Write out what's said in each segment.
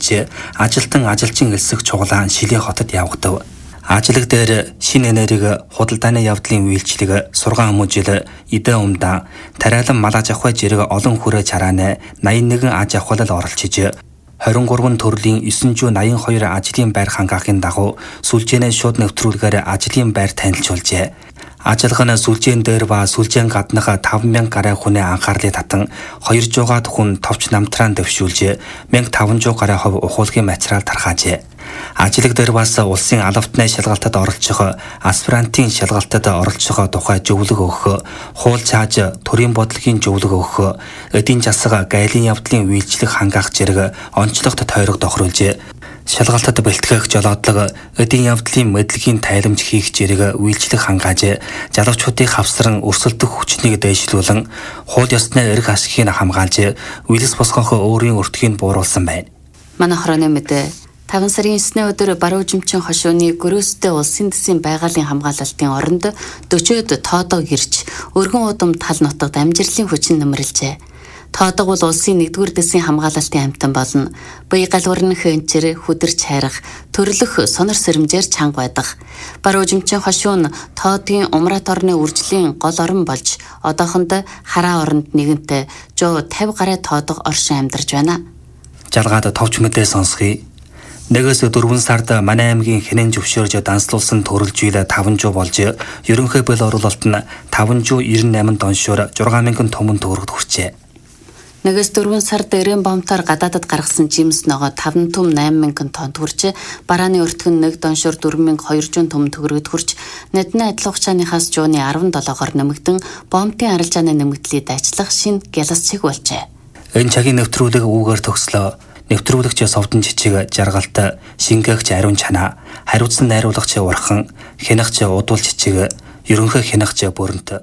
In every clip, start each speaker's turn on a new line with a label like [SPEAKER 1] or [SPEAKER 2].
[SPEAKER 1] шийдэж ажилтан ажилчин элсэх чуглаан Шилийн хотод явагдав. Ажлаг дээр шинэ энергийг худалдааны явдлын үйлчлэг, сургаан хүмүүжил, эдэн умдаа, тариалан малаж авах зэрэг олон хүрээ чарааны 81 аж ахуйлал оролцож 23 төрлийн 982 ажлын байр хангаахын дагуу сүлжээнээ шууд нэвтрүүлгээр ажлын байр танилцуулжээ. Ажиллах нь сүлжээн дээр ба сүлжээн гаднах 5,000 гаруй хүний анхаарлыг татан 200-аад хүн товч намтраан дэвшүүлж 1,500 гаруй хувь ухуулгын материал тархаажээ. Ажлаг дээр бас улсын алавтны шалгалтад оролцох, аспирантын шалгалтад оролцох тухай зөвлөгөө өгөх, хуул цааж төрийн бодлогын зөвлөгөө өгөх, эдийн засаг гайлын явдлын үйлчлэг хангаах зэрэг онцлогт тойрог тохируулж шалгалтад бэлтгэх жолоодлого, эдийн явдлын мэдлэгийн тайламж хийх зэрэг үйлчлэг хангааж, залуучуудыг хавсран өрсөлдөх хүчнийг дээшлүүлэн, хууль ёсны эрх ашигыг хамгаалж, үйлс босгох өөрийн өртгийг бууруулсан байна.
[SPEAKER 2] Манай хорооны мэдээ 5 сарын 9-ний өдөр баруун жимчин хошууны гөрөөстэй улсын дэсийн байгалийн хамгаалалтын оронд 40-од тоодог ирж өргөн удам тал нутагт амжилтын хүчин нэмэрлжээ. Тоодог бол улсын 1-р дэсийн хамгаалалтын амтан болно. Бие галварн хэнчэр, хүдэрч хайрах, төрлөх сонор сэрэмжээр чанга байдаг. Баруун жимчин хошуун тоодгийн умрат орны үржлийн гол орон болж одоохондоо хараа оронд нэгэнтээ 150 гаруй тоодог оршин амьдарч байна.
[SPEAKER 1] Жалгаад товч мэдээ сонсгий. 1-4 сард манай аймгийн хинэн зөвшөөрж данслуулсан төрөлжил 500 болж ерөнхий бэл оруулалт нь 598 доншоор 6,000 томон төгрөгт хүрчээ.
[SPEAKER 2] 1-4 сард эрээн бомтоор гадаадад гаргасан жимс ногоо 5 том 8,000 тонн хүрч барааны өртгөн 1 доншоор 4,200 том төгрөгт хүрч нэдний адил хугацааныхаас жууны 17-оор нэмэгдэн бомтын арилжааны нэмэгдлийг дайчлах шинэ гяласчиг болжээ.
[SPEAKER 1] Энэ цагийн нэвтрүүлэг үүгээр төгслөө. Нэвтрүүлэгч Совдон Жижиг жаргалт, шингээгч Ариун Чанаа, хариуцсан найруулагч Урхан, хянагч Удуул Жижиг, ерөнхий хянагч Бөрөнт.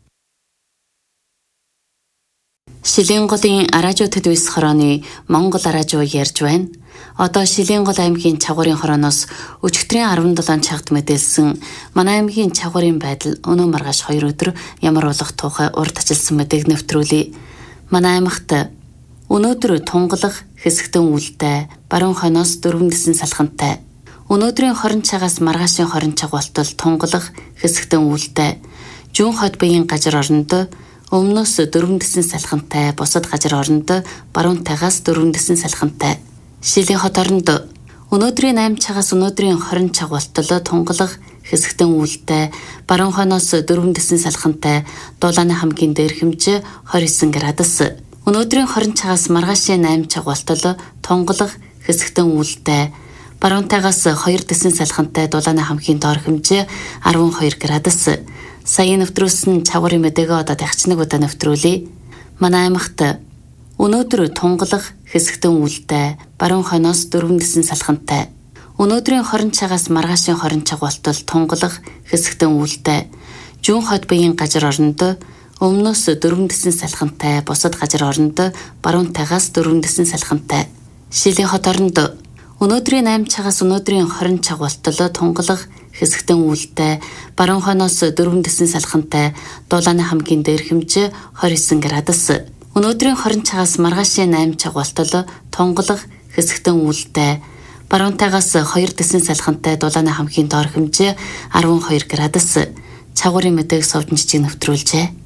[SPEAKER 2] Шилийн голын Аражуу төдвэс хорооны Монгол Аражуу ярьж байна. Одоо Шилийн гол аймгийн Чагуурын хорооноос өчигдрийн 17 цагт мэдээлсэн манай аймгийн Чагуурын байдал өнөө маргааш 2 өдөр ямар болох тухай урд ажилласан мэдээг нэвтрүүлье. Манай аймагт өнөөдөр тунгалах хэсэгтэн үлдээ баруун хойноос 4 дэсэн салхантай. Өнөөдрийн хорин цагаас маргаашийн хорин цаг болтол тунгалах хэсэгтэн үлдээ. Жүүн хойд биеийн газар оронд өмнөөс 4 дэсэн салхантай, бусад газар оронд баруунтайгаас 4 дэсэн салхантай. Шилийн хот оронд өнөөдрийн 8 цагаас өнөөдрийн хорин цаг болтол тунгалах хэсэгтэн үлдээ баруун хойноос 4 дэсэн салхантай, дулааны хамгийн дээр хэмжээ 29 градус. Өнөөдрийн хорин цагаас маргаашийн 8 цаг болтол тунгалах хэсэгтэн үлдээ баруунтайгаас 2 дэсэн салхантай, дулааны хамгийн доор хэмжээ 12 градус. Саяын нэвтрүүлсэн Чагуурын мэдээгээ одоо дахичнаг удаа нэвтрүүлье. Манай аймагт өнөөдөр тунгалах хэсэгтэн үлдээ баруун хойноос 4 дэсэн салхантай. Өнөөдрийн хорин цагаас маргаашийн хорин цаг болтол тунгалах хэсэгтэн үлдээ жүүн хойд биеийн газар оронд өмнөөс 4 дэсэн салхантай, бусад газар оронд баруунтайгаас 4 дэсэн салхантай. Шилийн хот оронд өнөөдрийн 8 цагаас өнөөдрийн 20 цаг болтол тунгалах хэсэгтэн үлдээ баруун хойноос 4 дэсэн салхантай, дулааны хамгийн дээр хэмжээ 29 градус. Өнөөдрийн 20 цагаас маргаашийн 8 цаг болтол тунгалах хэсэгтэн үлдээ баруунтайгаас 2 дэсэн салхантай, дулааны хамгийн доор хэмжээ 12 градус. Чагуурын мэдээг Совдон Жижиг нэвтрүүлжээ.